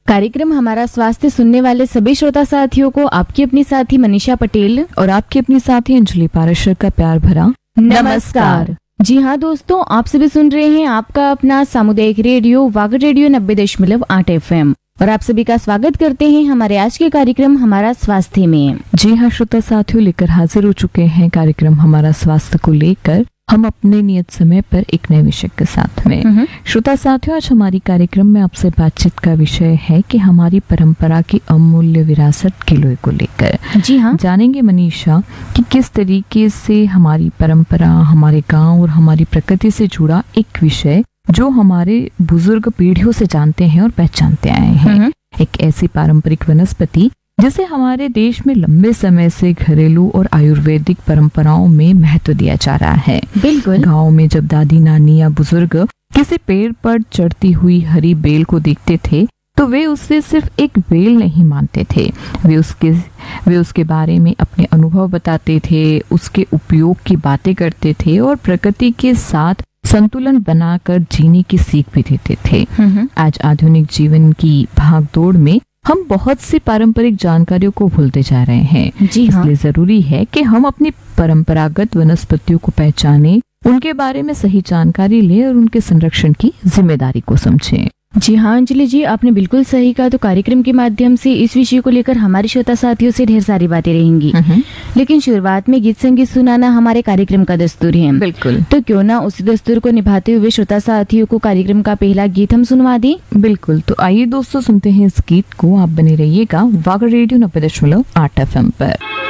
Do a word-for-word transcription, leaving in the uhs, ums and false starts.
कार्यक्रम हमारा स्वास्थ्य सुनने वाले सभी श्रोता साथियों को आपकी अपनी साथी मनीषा पटेल और आपकी अपनी साथी अंजलि पाराशर का प्यार भरा नमस्कार। जी हाँ दोस्तों, आप सभी सुन रहे हैं आपका अपना सामुदायिक रेडियो वागड़ रेडियो नब्बे दशमलव आठ एफ एम और आप सभी का स्वागत करते हैं हमारे आज के कार्यक्रम हमारा स्वास्थ्य में। जी हाँ श्रोता साथियों, लेकर हाजिर हो चुके हैं कार्यक्रम हमारा स्वास्थ्य को लेकर हम अपने नियत समय पर एक नए विषय के साथ में। श्रोता साथियों, आज हमारी कार्यक्रम में आपसे बातचीत का विषय है कि हमारी परंपरा की अमूल्य विरासत किले को लेकर। जी हाँ, जानेंगे मनीषा कि किस तरीके से हमारी परंपरा, हमारे गांव और हमारी प्रकृति से जुड़ा एक विषय जो हमारे बुजुर्ग पीढ़ियों से जानते हैं और पहचानते आए हैं। एक ऐसी पारंपरिक वनस्पति जिसे हमारे देश में लंबे समय से घरेलू और आयुर्वेदिक परंपराओं में महत्व दिया जा रहा है। बिल्कुल। गांव में जब दादी, नानी या बुजुर्ग किसी पेड़ पर चढ़ती हुई हरी बेल को देखते थे तो वे उससे सिर्फ एक बेल नहीं मानते थे, वे उसके वे उसके बारे में अपने अनुभव बताते थे, उसके उपयोग की बातें करते थे और प्रकृति के साथ संतुलन बनाकर जीने की सीख भी देते थे। आज आधुनिक जीवन की भागदौड़ में हम बहुत सी पारंपरिक जानकारियों को भूलते जा रहे हैं। जी हाँ। इसलिए जरूरी है कि हम अपनी परंपरागत वनस्पतियों को पहचानें, उनके बारे में सही जानकारी लें और उनके संरक्षण की जिम्मेदारी को समझें। जी हाँ अंजलि जी, आपने बिल्कुल सही कहा। तो कार्यक्रम के माध्यम से इस विषय को लेकर हमारे श्रोता साथियों से ढेर सारी बातें रहेंगी, लेकिन शुरुआत में गीत संगीत सुनाना हमारे कार्यक्रम का दस्तूर है। बिल्कुल। तो क्यों ना उसी दस्तूर को निभाते हुए श्रोता साथियों को कार्यक्रम का पहला गीत हम सुनवा दें। बिल्कुल, तो आइए दोस्तों सुनते हैं इस गीत को। आप बने रहिएगा वागड़ रेडियो नब्बे दशमलव आठ एफ एम पर।